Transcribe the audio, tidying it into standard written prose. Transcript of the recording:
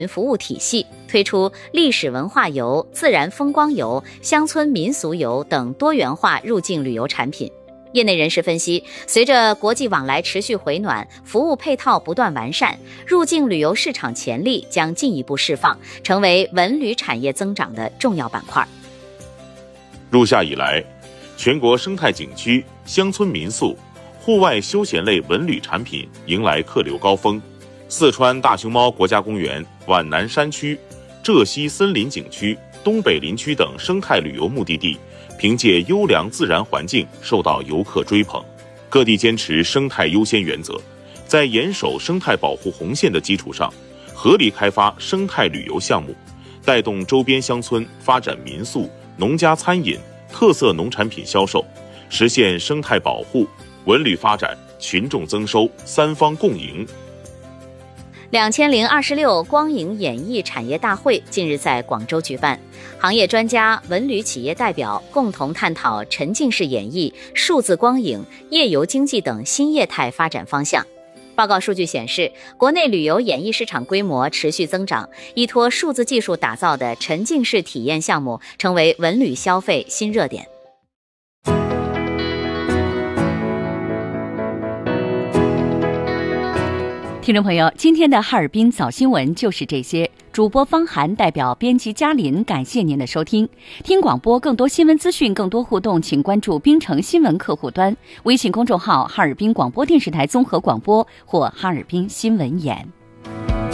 服务体系，推出历史文化游、自然风光游、乡村民俗游等多元化入境旅游产品。业内人士分析，随着国际往来持续回暖，服务配套不断完善，入境旅游市场潜力将进一步释放，成为文旅产业增长的重要板块。 入夏以来，全国生态景区、乡村民宿、户外休闲类文旅产品迎来客流高峰。四川大熊猫国家公园、皖南山区、浙西森林景区、东北林区等生态旅游目的地，凭借优良自然环境受到游客追捧。各地坚持生态优先原则，在严守生态保护红线的基础上，合理开发生态旅游项目，带动周边乡村发展民宿、农家餐饮、特色农产品销售，实现生态保护、文旅发展、群众增收三方共赢。 2026光影演艺产业大会近日在广州举办，行业专家、文旅企业代表共同探讨沉浸式演艺、数字光影、夜游经济等新业态发展方向。报告数据显示，国内旅游演艺市场规模持续增长，依托数字技术打造的沉浸式体验项目成为文旅消费新热点。 听众朋友，今天的哈尔滨早新闻就是这些。主播方涵代表编辑嘉林，感谢您的收听。听广播更多新闻资讯，更多互动，请关注滨城新闻客户端、微信公众号哈尔滨广播电视台综合广播或哈尔滨新闻眼。